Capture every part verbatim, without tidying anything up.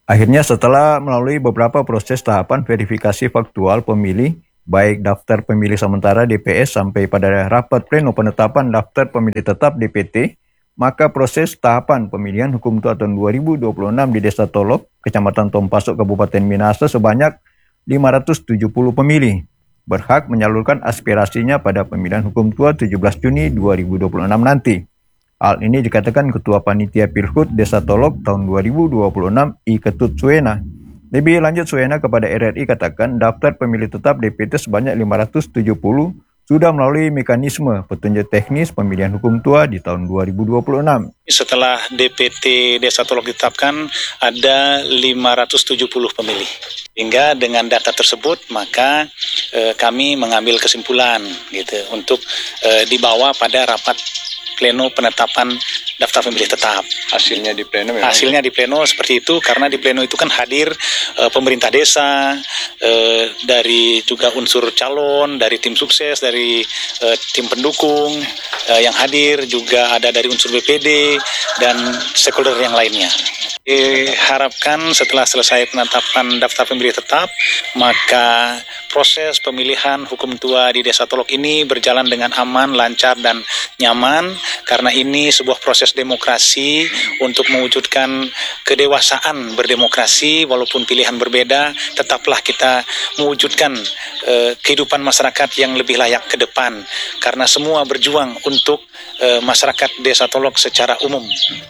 Akhirnya setelah melalui beberapa proses tahapan verifikasi faktual pemilih, baik daftar pemilih sementara D P S sampai pada rapat pleno penetapan daftar pemilih tetap D P T, maka proses tahapan pemilihan hukum tua tahun dua ribu dua puluh enam di Desa Tolok, Kecamatan Tompasok, Kabupaten Minahasa sebanyak lima ratus tujuh puluh pemilih berhak menyalurkan aspirasinya pada pemilihan hukum tua tujuh belas Juni dua ribu dua puluh enam nanti. Hal ini dikatakan Ketua Panitia Pilhut Desa Tolok tahun dua ribu dua puluh enam I Ketut Suena. Lebih lanjut Suena kepada R R I katakan daftar pemilih tetap D P T sebanyak lima ratus tujuh puluh sudah melalui mekanisme petunjuk teknis pemilihan hukum tua di tahun dua ribu dua puluh enam. Setelah D P T Desa Tolok ditetapkan ada lima ratus tujuh puluh pemilih. Hingga dengan data tersebut maka eh, kami mengambil kesimpulan gitu untuk eh, dibawa pada rapat pleno penetapan daftar pemilih tetap. Hasilnya di pleno memang Hasilnya di pleno seperti itu, karena di pleno itu kan hadir e, pemerintah desa, e, dari juga unsur calon, dari tim sukses, dari e, tim pendukung e, yang hadir, juga ada dari unsur B P D dan stakeholder yang lainnya. Diharapkan setelah selesai penetapan daftar pemilih tetap, maka proses pemilihan hukum tua di Desa Tolok ini berjalan dengan aman, lancar, dan nyaman, karena ini sebuah proses demokrasi untuk mewujudkan kedewasaan berdemokrasi. Walaupun pilihan berbeda, tetaplah kita mewujudkan eh, kehidupan masyarakat yang lebih layak ke depan, karena semua berjuang untuk eh, masyarakat Desa Tolok secara umum.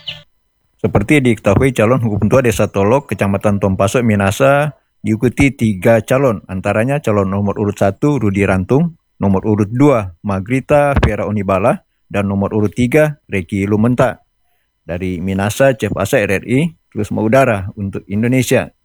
Seperti diketahui, calon hukum tua Desa Tolok, Kecamatan Tompasok, Minahasa diikuti tiga calon, antaranya calon nomor urut satu Rudi Rantung, nomor urut dua Magrita Vera Unibala, dan nomor urut tiga Reki Lumenta. Dari Minahasa, Chef Asa R R I, terus mengudara untuk Indonesia.